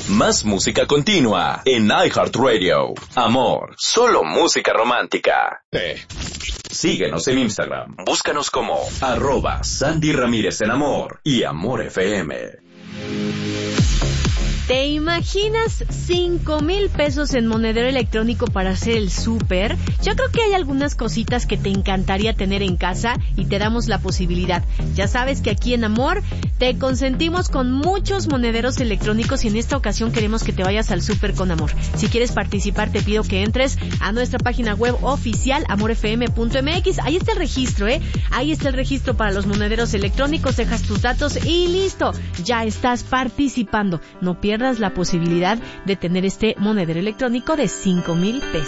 Más música continua en iHeartRadio. Amor, solo música romántica. Síguenos en Instagram. Búscanos como @Sandy Ramírez en Amor y Amor FM. ¿Te imaginas 5,000 pesos en monedero electrónico para hacer el súper? Yo creo que hay algunas cositas que te encantaría tener en casa y te damos la posibilidad. Ya sabes que aquí en Amor te consentimos con muchos monederos electrónicos y en esta ocasión queremos que te vayas al súper con Amor. Si quieres participar, te pido que entres a nuestra página web oficial, amorfm.mx. Ahí está el registro, Ahí está el registro para los monederos electrónicos. Dejas tus datos y listo. Ya estás participando. No pierdas la posibilidad de tener este monedero electrónico de 5,000 pesos.